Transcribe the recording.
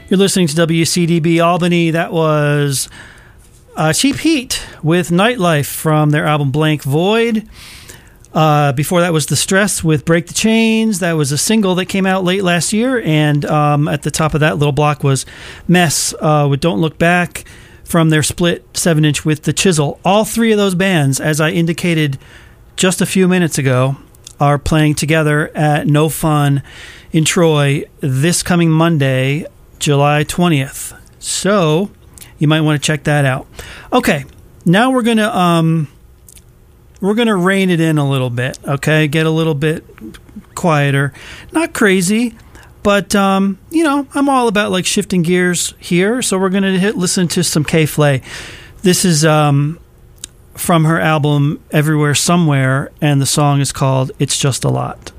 You're listening to WCDB Albany. That was Cheap Heat with Nightlife from their album Blank Void. Before that was The Stress with Break the Chains. That was a single that came out late last year. And at the top of that little block was Mess with Don't Look Back from their split 7-inch with The Chisel. All three of those bands, as I indicated just a few minutes ago, are playing together at No Fun in Troy this coming Monday, July 20th. So you might want to check that out. Okay, now we're gonna rein it in a little bit. Okay, get a little bit quieter. Not crazy, but I'm all about like shifting gears here. So we're gonna listen to some K-Flay. This is from her album Everywhere Somewhere, and the song is called "It's Just a Lot."